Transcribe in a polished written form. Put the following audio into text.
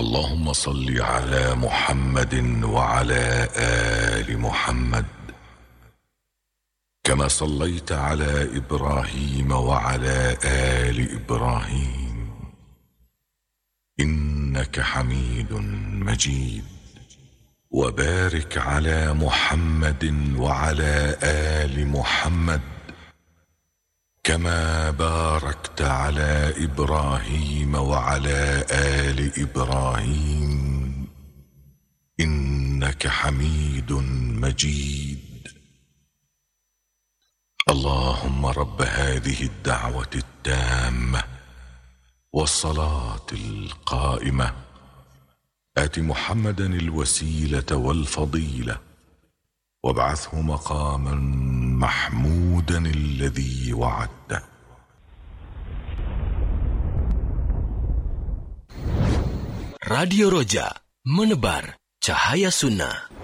اللهم صل على محمد وعلى آل محمد كما صليت على إبراهيم وعلى آل إبراهيم إنك حميد مجيد. وبارك على محمد وعلى آل محمد كما باركت على إبراهيم وعلى آل إبراهيم إنك حميد مجيد. اللهم رب هذه الدعوة التامة والصلاة القائمة آت محمدا الوسيلة والفضيلة وابعثه مقاما محمودا الذي وعدته. Radio Roja, menebar cahaya sunnah.